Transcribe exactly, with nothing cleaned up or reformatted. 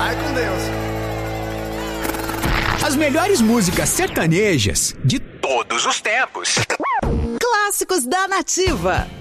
Vai com Deus. As melhores músicas sertanejas de todos os tempos. Clássicos da Nativa.